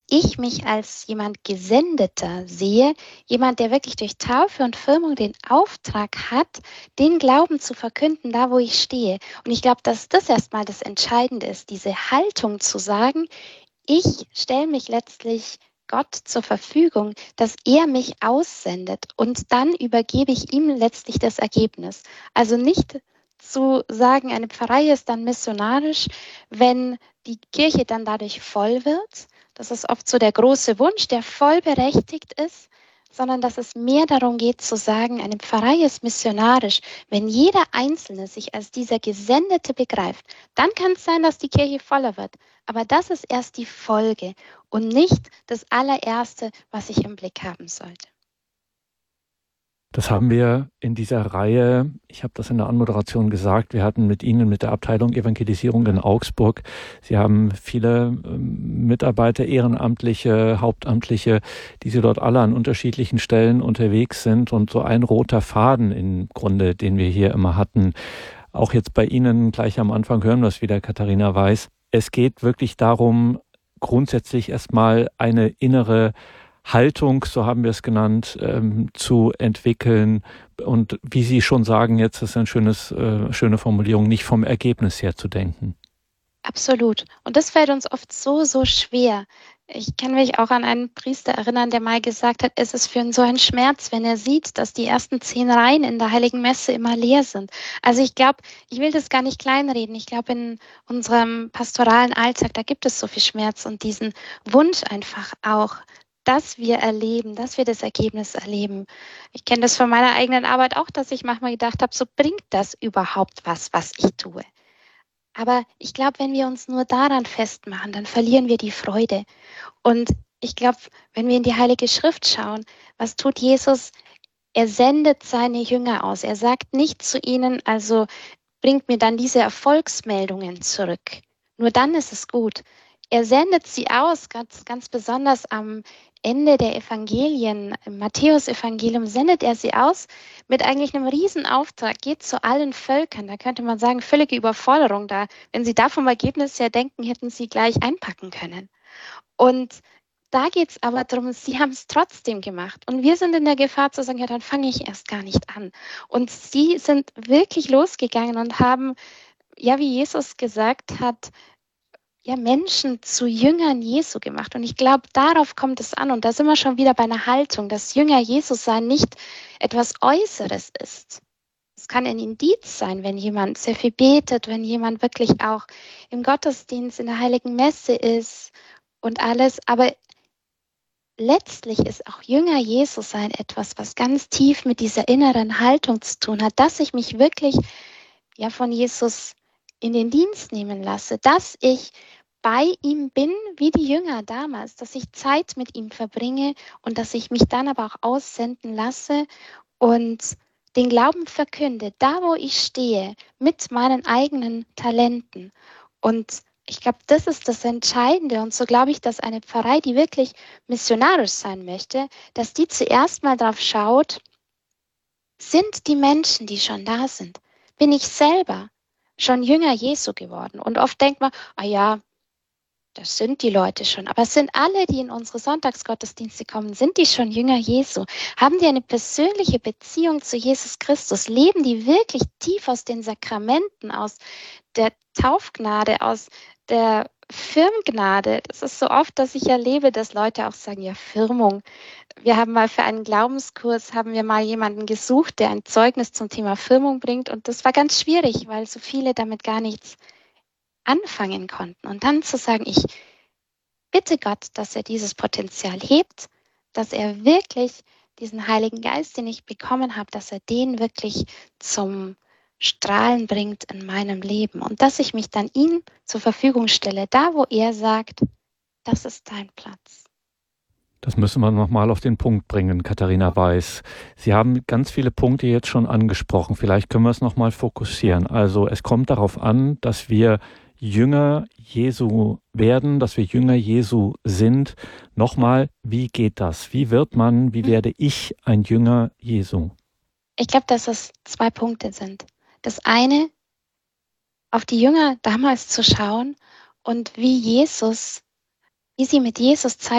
ich mich als jemand Gesendeter sehe, jemand, der wirklich durch Taufe und Firmung den Auftrag hat, den Glauben zu verkünden, da wo ich stehe. Und ich glaube, dass das erstmal das Entscheidende ist, diese Haltung zu sagen, ich stelle mich letztlich Gott zur Verfügung, dass er mich aussendet und dann übergebe ich ihm letztlich das Ergebnis. Also nicht zu sagen, eine Pfarrei ist dann missionarisch, wenn die Kirche dann dadurch voll wird. Das ist oft so der große Wunsch, der voll berechtigt ist, sondern dass es mehr darum geht zu sagen, eine Pfarrei ist missionarisch. Wenn jeder Einzelne sich als dieser Gesendete begreift, dann kann es sein, dass die Kirche voller wird. Aber das ist erst die Folge und nicht das allererste, was ich im Blick haben sollte. Das haben wir in dieser Reihe, ich habe das in der Anmoderation gesagt, wir hatten mit Ihnen, mit der Abteilung Evangelisierung in Augsburg, Sie haben viele Mitarbeiter, Ehrenamtliche, Hauptamtliche, die Sie dort alle an unterschiedlichen Stellen unterwegs sind und so ein roter Faden im Grunde, den wir hier immer hatten. Auch jetzt bei Ihnen gleich am Anfang hören wir es wieder, Katharina Weiß. Es geht wirklich darum, grundsätzlich erstmal eine innere Haltung, so haben wir es genannt, zu entwickeln. Und wie Sie schon sagen, jetzt ist eine schöne Formulierung, nicht vom Ergebnis her zu denken. Absolut. Und das fällt uns oft so, so schwer. Ich kann mich auch an einen Priester erinnern, der mal gesagt hat, es ist für ihn so ein Schmerz, wenn er sieht, dass die ersten 10 Reihen in der Heiligen Messe immer leer sind. Also ich glaube, ich will das gar nicht kleinreden. Ich glaube, in unserem pastoralen Alltag, da gibt es so viel Schmerz und diesen Wunsch einfach auch, dass wir erleben, dass wir das Ergebnis erleben. Ich kenne das von meiner eigenen Arbeit auch, dass ich manchmal gedacht habe, so bringt das überhaupt was ich tue? Aber ich glaube, wenn wir uns nur daran festmachen, dann verlieren wir die Freude. Und ich glaube, wenn wir in die Heilige Schrift schauen, was tut Jesus? Er sendet seine Jünger aus. Er sagt nicht zu ihnen, also bringt mir dann diese Erfolgsmeldungen zurück. Nur dann ist es gut. Er sendet sie aus, ganz besonders am Ende der Evangelien, im Matthäus-Evangelium sendet er sie aus mit eigentlich einem Riesenauftrag. Geht zu allen Völkern. Da könnte man sagen, völlige Überforderung da. Wenn sie da vom Ergebnis her denken, hätten sie gleich einpacken können. Und da geht es aber darum, sie haben es trotzdem gemacht. Und wir sind in der Gefahr zu sagen, ja, dann fange ich erst gar nicht an. Und sie sind wirklich losgegangen und haben, ja, wie Jesus gesagt hat, ja, Menschen zu Jüngern Jesu gemacht. Und ich glaube, darauf kommt es an. Und da sind wir schon wieder bei einer Haltung, dass Jünger Jesus sein nicht etwas Äußeres ist. Es kann ein Indiz sein, wenn jemand sehr viel betet, wenn jemand wirklich auch im Gottesdienst, in der Heiligen Messe ist und alles. Aber letztlich ist auch Jünger Jesus sein etwas, was ganz tief mit dieser inneren Haltung zu tun hat, dass ich mich wirklich ja von Jesus in den Dienst nehmen lasse, dass ich bei ihm bin, wie die Jünger damals, dass ich Zeit mit ihm verbringe und dass ich mich dann aber auch aussenden lasse und den Glauben verkünde, da wo ich stehe, mit meinen eigenen Talenten. Und ich glaube, das ist das Entscheidende. Und so glaube ich, dass eine Pfarrei, die wirklich missionarisch sein möchte, dass die zuerst mal darauf schaut, sind die Menschen, die schon da sind, bin ich selber schon Jünger Jesu geworden? Und oft denkt man, ah ja, das sind die Leute schon. Aber sind alle, die in unsere Sonntagsgottesdienste kommen, sind die schon Jünger Jesu? Haben die eine persönliche Beziehung zu Jesus Christus? Leben die wirklich tief aus den Sakramenten, aus der Taufgnade, aus der Firmgnade? Das ist so oft, dass ich erlebe, dass Leute auch sagen, ja, Firmung. Wir haben mal für einen Glaubenskurs, haben wir mal jemanden gesucht, der ein Zeugnis zum Thema Firmung bringt. Und das war ganz schwierig, weil so viele damit gar nichts anfangen konnten. Und dann zu sagen, ich bitte Gott, dass er dieses Potenzial hebt, dass er wirklich diesen Heiligen Geist, den ich bekommen habe, dass er den wirklich zum Strahlen bringt in meinem Leben und dass ich mich dann ihm zur Verfügung stelle, da wo er sagt, das ist dein Platz. Das müssen wir nochmal auf den Punkt bringen, Katharina Weiß. Sie haben ganz viele Punkte jetzt schon angesprochen. Vielleicht können wir es nochmal fokussieren. Also es kommt darauf an, dass wir Jünger Jesu werden, dass wir Jünger Jesu sind. Nochmal, wie geht das? Wie werde ich ein Jünger Jesu? Ich glaube, dass es 2 Punkte sind. Das eine, auf die Jünger damals zu schauen und wie sie mit Jesus Zeit